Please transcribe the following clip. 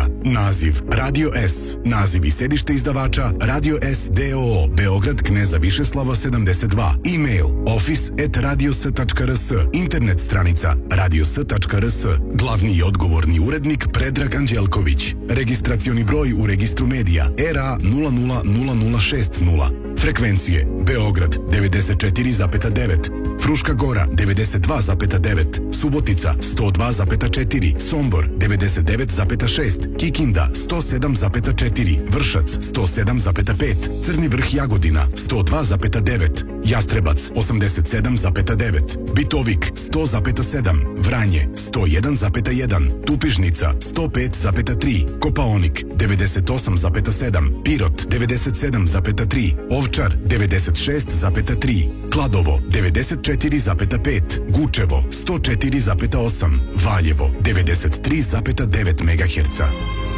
redakcija. Naziv Radio S. Naziv i sedište izdavača Radio S d.o.o. Beograd, Kneza Višeslava 72. E-mail office@radios.rs. Internet stranica radios.rs. Glavni i odgovorni urednik Predrag Anđelković. Registracioni broj u registru medija RA 000060. Frekvencije Beograd 94,9, Fruška Gora 92,9, Subotica 102,4, Sombor 99,6, Kikinda 107,4, Vršac 107,5, Crni Vrh Jagodina 102,9, Jastrebac 87,9, Bitovik 100,7, Vranje 101,1, Tupižnica 105,3, Kopaonik 98,7, Pirot 97,3, Ovčar 96,3, Kladovo 94,5, Gučevo 104,8, Valjevo 93,9 MHz.